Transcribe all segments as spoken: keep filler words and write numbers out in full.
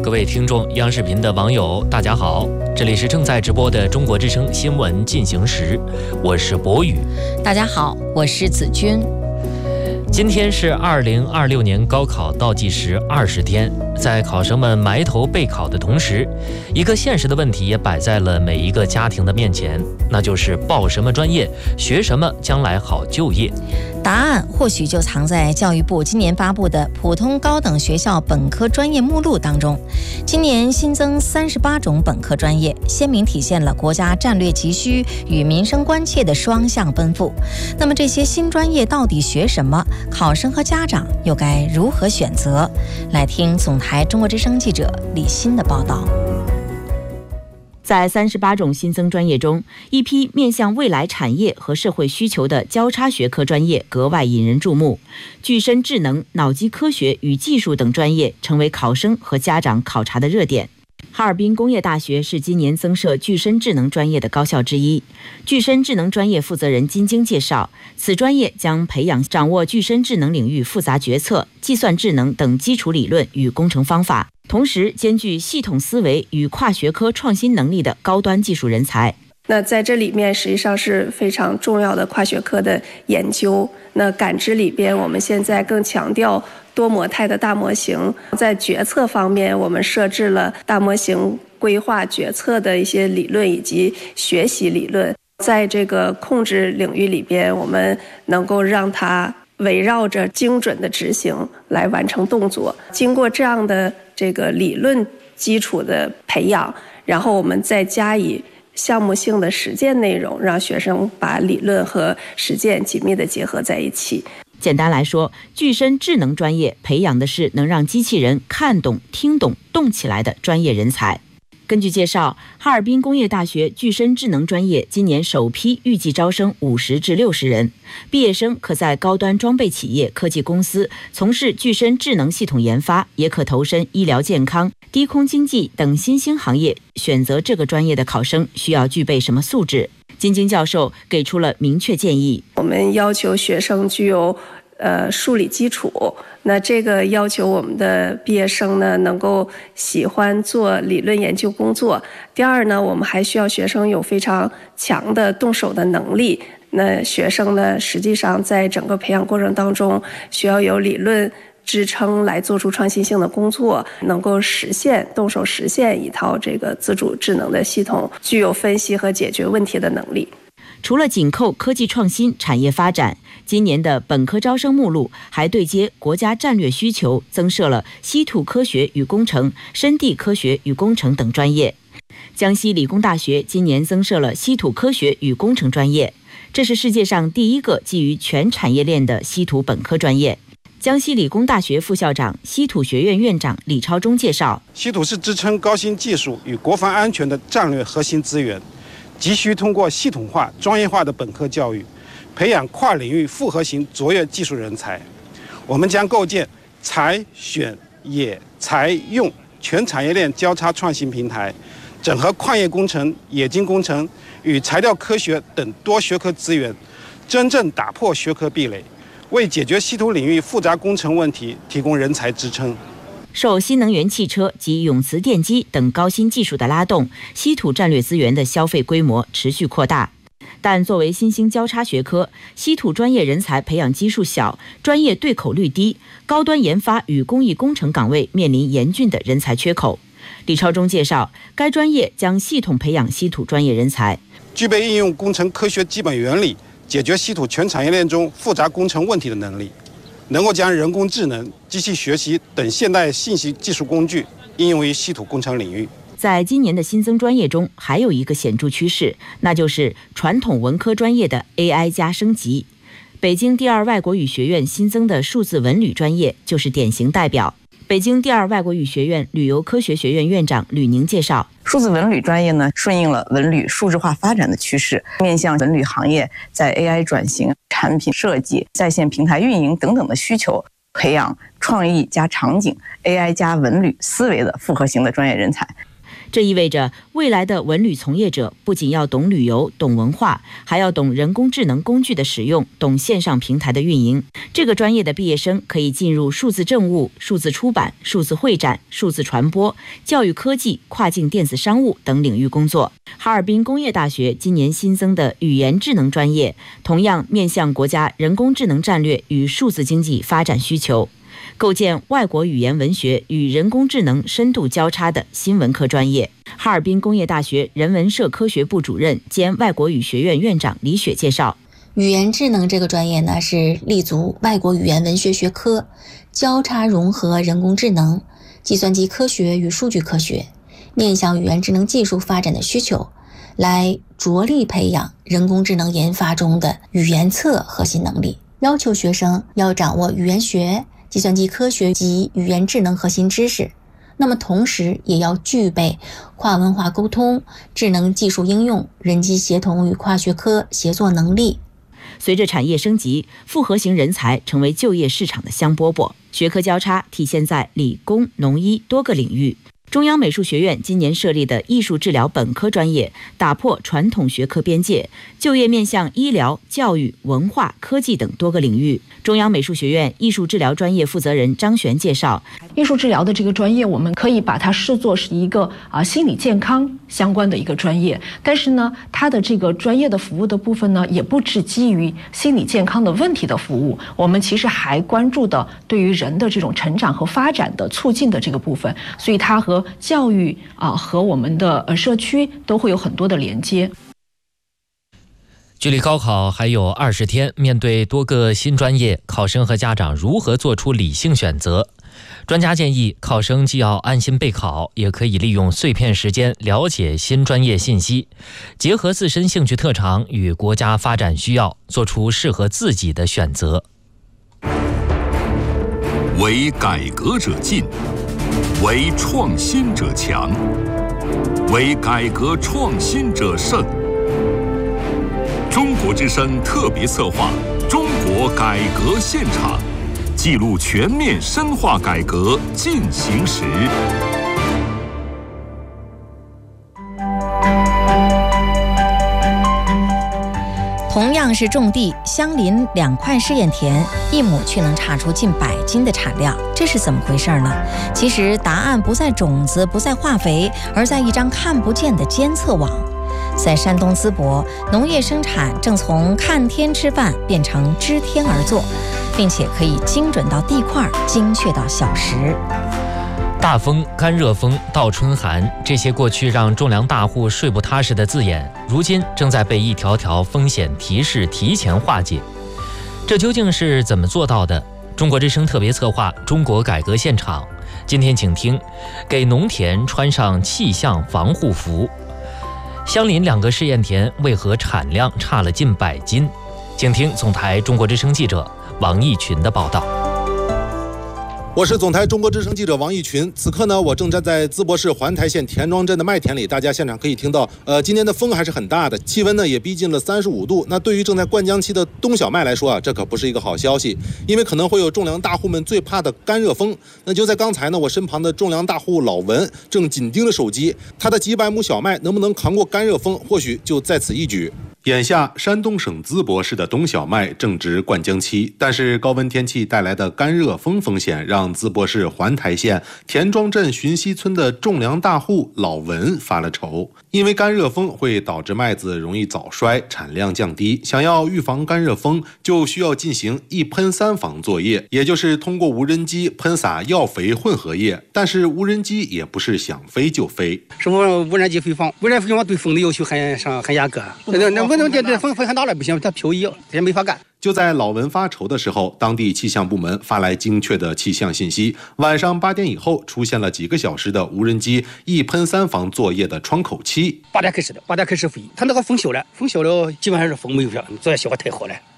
各位听众，央视频的网友，大家好，这里是正在直播的中国之声新闻进行时，我是博宇。 大家好，我是子君。 今天是二零二六年高考倒计时二十天，在考生们埋头备考的同时，一个现实的问题也摆在了每一个家庭的面前，那就是报什么专业，学什么，将来好就业。 答案或许就藏在教育部今年发布的普通高等学校本科专业目录当中。今年新增三十八种本科专业，鲜明体现了国家战略急需与民生关切的双向奔赴。那么这些新专业到底学什么？考生和家长又该如何选择？来听总台中国之声记者李欣的报道。 在三十八种新增专业中，一批面向未来产业和社会需求的交叉学科专业格外引人注目。具身智能、脑机科学与技术等专业成为考生和家长考察的热点。哈尔滨工业大学是今年增设具身智能专业的高校之一。具身智能专业负责人金晶介绍，此专业将培养掌握具身智能领域复杂决策、计算智能等基础理论与工程方法，同时兼具系统思维与跨学科创新能力的高端技术人才。 那在这里面实际上是非常重要的跨学科的研究。那感知里边，我们现在更强调多模态的大模型。在决策方面，我们设置了大模型规划决策的一些理论以及学习理论。在这个控制领域里边，我们能够让它围绕着精准的执行来完成动作。经过这样的这个理论基础的培养，然后我们再加以项目性的实践内容，让学生把理论和实践紧密地结合在一起。 简单来说，具身智能专业培养的是能让机器人看懂、听懂、动起来的专业人才。根据介绍，哈尔滨工业大学具身智能专业今年首批预计招生五十至六十人，毕业生可在高端装备企业、科技公司从事具身智能系统研发，也可投身医疗健康、低空经济等新兴行业。选择这个专业的考生需要具备什么素质？金晶教授给出了明确建议。 我们要求学生具有呃数理基础，那这个要求我们的毕业生呢能够喜欢做理论研究工作。第二呢，我们还需要学生有非常强的动手的能力。那学生呢，实际上在整个培养过程当中，需要有理论支撑来做出创新性的工作，能够实现动手实现一套这个自主智能的系统，具有分析和解决问题的能力。 除了紧扣科技创新、产业发展，今年的本科招生目录还对接国家战略需求，增设了稀土科学与工程、深地科学与工程等专业。江西理工大学今年增设了稀土科学与工程专业，这是世界上第一个基于全产业链的稀土本科专业。江西理工大学副校长、稀土学院院长李超忠介绍， 稀土是支撑高新技术与国防安全的战略核心资源，急需通过系统化、专业化的本科教育，培养跨领域复合型卓越技术人才。我们将构建财、选、冶、材、用全产业链交叉创新平台，整合矿业工程、冶金工程与材料科学等多学科资源，真正打破学科壁垒，为解决稀土领域复杂工程问题提供人才支撑。 受新能源汽车及永磁电机等高新技术的拉动，稀土战略资源的消费规模持续扩大。但作为新兴交叉学科，稀土专业人才培养基数小，专业对口率低，高端研发与工艺工程岗位面临严峻的人才缺口。李超忠介绍，该专业将系统培养稀土专业人才， 具备应用工程科学基本原理，解决稀土全产业链中复杂工程问题的能力，能够将人工智能、机器学习等现代信息技术工具应用于稀土工程领域。 在今年的新增专业中，还有一个显著趋势，那就是传统文科专业的 A I 加升级。北京第二外国语学院新增的数字文旅专业就是典型代表。北京第二外国语学院旅游科学学院院长吕宁介绍， 数字文旅专业呢，顺应了文旅数字化发展的趋势，面向文旅行业在 A I 转型、产品设计、在线平台运营等等的需求，培养创意加场景、A I 加文旅思维的复合型的专业人才。 这意味着未来的文旅从业者不仅要懂旅游、懂文化，还要懂人工智能工具的使用，懂线上平台的运营。这个专业的毕业生可以进入数字政务、数字出版、数字会展、数字传播、教育科技、跨境电子商务等领域工作。哈尔滨工业大学今年新增的语言智能专业，同样面向国家人工智能战略与数字经济发展需求，构建外国语言文学与人工智能深度交叉的新文科专业。哈尔滨工业大学人文社科学部主任兼外国语学院院长李雪介绍， 语言智能这个专业呢，是立足外国语言文学学科，交叉融合人工智能、计算机科学与数据科学，面向语言智能技术发展的需求，来着力培养人工智能研发中的语言侧核心能力，要求学生要掌握语言学、计算机科学及语言智能核心知识，那么同时也要具备跨文化沟通、智能技术应用、人机协同与跨学科协作能力。 随着产业升级，复合型人才成为就业市场的香饽饽，学科交叉体现在理工、农医多个领域。中央美术学院今年设立的艺术治疗本科专业，打破传统学科边界，就业面向医疗、教育、文化、科技等多个领域。中央美术学院艺术治疗专业负责人张璇介绍， 艺术治疗的这个专业，我们可以把它视作是一个啊心理健康相关的一个专业，但是呢，它的这个专业的服务的部分呢，也不只基于心理健康的问题的服务，我们其实还关注的对于人的这种成长和发展的促进的这个部分，所以它和教育啊和我们的呃社区都会有很多的连接。 距离高考还有二十天，面对多个新专业，考生和家长如何做出理性选择？专家建议，考生既要安心备考，也可以利用碎片时间了解新专业信息，结合自身兴趣特长与国家发展需要，做出适合自己的选择。 为改革者进，为创新者强，为改革创新者胜。中国之声特别策划《中国改革现场》，记录全面深化改革进行时。 同样是种地，相邻两块试验田，一亩却能产出近百斤的产量，这是怎么回事呢？其实答案不在种子，不在化肥，而在一张看不见的监测网。在山东淄博，农业生产正从看天吃饭变成知天而作，并且可以精准到地块，精确到小时。 大风、干热风、倒春寒，这些过去让种粮大户睡不踏实的字眼，如今正在被一条条风险提示提前化解。这究竟是怎么做到的？中国之声特别策划《中国改革现场》，今天请听：给农田穿上气象防护服。相邻两个试验田为何产量差了近百斤？请听总台中国之声记者王义群的报道。 我是总台中国之声记者王义群，此刻呢，我正站在淄博市环台县田庄镇的麦田里，大家现场可以听到，呃，今天的风还是很大的，气温呢也逼近了三十五度。那对于正在灌浆期的冬小麦来说啊，这可不是一个好消息，因为可能会有种粮大户们最怕的干热风。那就在刚才呢，我身旁的种粮大户老文正紧盯着手机，他的几百亩小麦能不能扛过干热风，或许就在此一举。眼下，山东省淄博市的冬小麦正值灌浆期，但是高温天气带来的干热风风险，让淄博市环台县田庄镇寻溪村的种粮大户老文发了愁。因为干热风会导致麦子容易早衰，产量降低。想要预防干热风，就需要进行一喷三防作业，也就是通过无人机喷洒药肥混合液。但是无人机也不是想飞就飞， 什么无人机飞放，无人机飞放对风的要求很上很严格。那那那这这风风很大了不行，它漂移，这也没法干。 就在老文发愁的时候，当地气象部门发来精确的气象信息。晚上八点以后，出现了几个小时的无人机一喷三防作业的窗口期。 八点开始的，八点开始飞，它那个风小了，风小了，基本上是风没有了，作业效果太好了。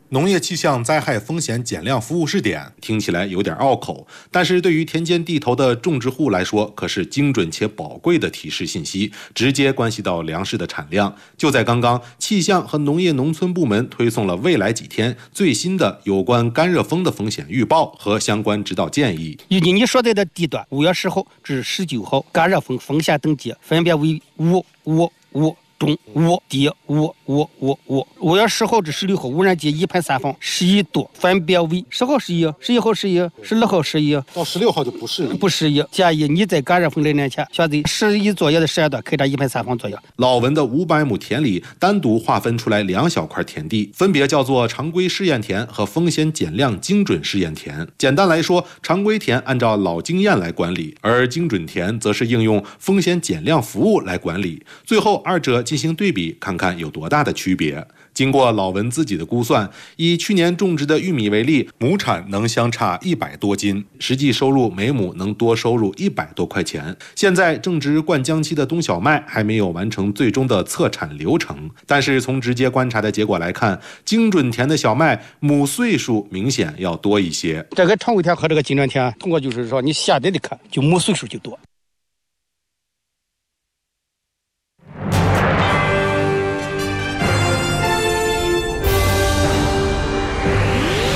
农业气象灾害风险减量服务试点听起来有点拗口，但是对于田间地头的种植户来说，可是精准且宝贵的提示信息，直接关系到粮食的产量。就在刚刚，气象和农业农村部门推送了未来几天最新的有关干热风的风险预报和相关指导建议。 以及你所在的地段，五月十号至十九号，干热风风险等级分别为五、五、五。中五低五五五五，五月十号至十六号，污染级一排三放十一度，分别为十号十一，十一号十一，十六号十一， 到十六号就不适宜。 不适宜，建议你在干热风来临前，选择十一左右的时间段开展一排三放作业。 老文的五百亩田里单独划分出来两小块田地，分别叫做常规试验田和风险减量精准试验田。简单来说，常规田按照老经验来管理，而精准田则是应用风险减量服务来管理。最后二者进行对比，看看有多大的区别。经过老文自己的估算，以去年种植的玉米为例，亩产能相差一百多斤，实际收入每亩能多收入一百多块钱。现在正值灌浆期的冬小麦还没有完成最终的测产流程，但是从直接观察的结果来看，精准田的小麦亩岁数明显要多一些。 这个常规田和这个精准田，通过就是说你现在的看，就亩岁数就多。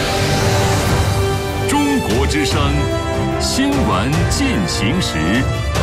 之声新闻进行时。